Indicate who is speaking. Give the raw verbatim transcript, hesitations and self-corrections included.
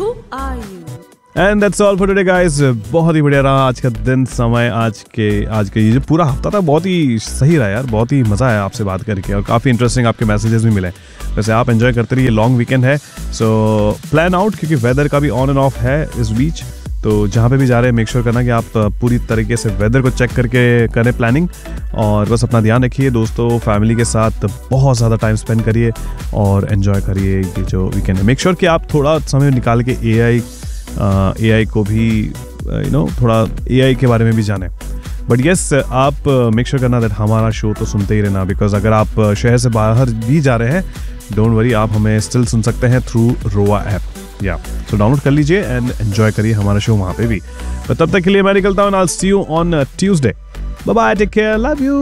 Speaker 1: are you?
Speaker 2: And that's all for today guys. बहुत ही बढ़िया रहा आज का दिन, समय, आज के आज के ये जो पूरा हफ्ता था बहुत ही सही रहा यार। बहुत ही मज़ा आया आपसे बात करके और काफ़ी इंटरेस्टिंग आपके मैसेजेस भी मिले। वैसे आप एंजॉय करते रहिए, लॉन्ग वीकेंड है सो प्लान आउट, क्योंकि वेदर का भी ऑन एंड ऑफ है इस बीच। तो जहाँ पे भी जा रहे हैं मेक श्योर करना कि आप पूरी तरीके से वेदर को चेक करके करें प्लानिंग, और बस अपना ध्यान रखिए दोस्तों। फैमिली के साथ बहुत ज़्यादा टाइम स्पेंड करिए और एंजॉय करिए ये जो वीकेंड है। मेक श्योर कि आप थोड़ा समय निकाल के ए आई ए आई को भी यू नो थोड़ा ए आई के बारे में भी जानें। बट येस, आप मेक श्योर करना दैट हमारा शो तो सुनते ही रहना, बिकॉज अगर आप शहर से बाहर भी जा रहे हैं, डोंट वरी, आप हमें स्टिल सुन सकते हैं थ्रू रोआ ऐप। या सो डाउनलोड कर लीजिए एंड एंजॉय करिए हमारा शो वहाँ पे भी। तो तब तक के लिए मैं निकलता हूँ। I will see you on Tuesday. Bye bye, take care, love you.